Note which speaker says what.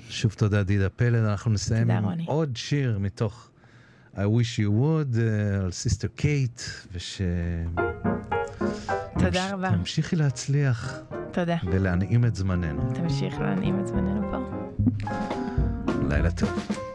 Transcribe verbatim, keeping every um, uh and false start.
Speaker 1: שוב תודה דידה פלד, אנחנו נסיים
Speaker 2: תודה,
Speaker 1: עם
Speaker 2: רוני.
Speaker 1: עוד שיר מתוך I Wish You Would, uh, על סיסטר קייט, וש...
Speaker 2: תודה רבה.
Speaker 1: תמשיכי להצליח.
Speaker 2: תודה.
Speaker 1: ולהנעים את זמננו.
Speaker 2: תמשיך להנעים את זמננו פה.
Speaker 1: לילה טוב.